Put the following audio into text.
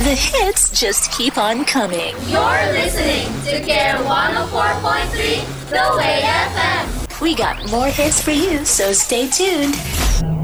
The hits just keep on coming. You're listening to Care 104.3 The Way FM. We got more hits for you, so stay tuned.